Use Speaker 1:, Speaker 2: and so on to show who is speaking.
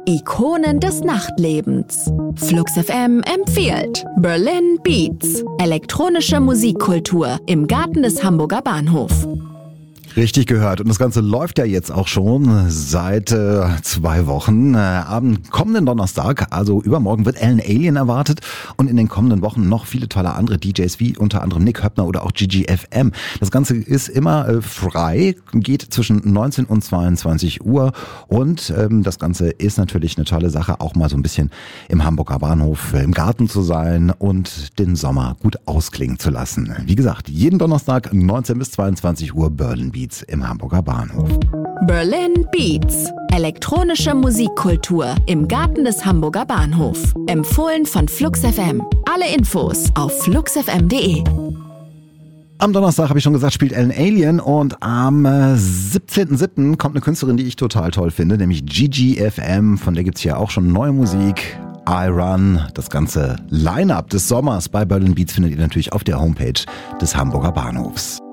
Speaker 1: Ikonen des Nachtlebens. Flux FM empfiehlt Berlin Beats. Elektronische Musikkultur im Garten des Hamburger Bahnhof.
Speaker 2: Richtig gehört. Und das Ganze läuft ja jetzt auch schon seit 2 Wochen. Am kommenden Donnerstag, also übermorgen, wird Alan Alien erwartet. Und in den kommenden Wochen noch viele tolle andere DJs, wie unter anderem Nick Höppner oder auch Gigi FM. Das Ganze ist immer frei, geht zwischen 19 und 22 Uhr. Und das Ganze ist natürlich eine tolle Sache, auch mal so ein bisschen im Hamburger Bahnhof im Garten zu sein und den Sommer gut ausklingen zu lassen. Wie gesagt, jeden Donnerstag 19 bis 22 Uhr Berlin Beats im Hamburger Bahnhof.
Speaker 1: Berlin Beats. Elektronische Musikkultur im Garten des Hamburger Bahnhof. Empfohlen von Flux FM. Alle Infos auf fluxfm.de.
Speaker 2: Am Donnerstag, habe ich schon gesagt, spielt Alan Alien und am 17.07. kommt eine Künstlerin, die ich total toll finde, nämlich Gigi FM. Von der gibt's hier auch schon neue Musik. I Run. Das ganze Line-Up des Sommers bei Berlin Beats findet ihr natürlich auf der Homepage des Hamburger Bahnhofs.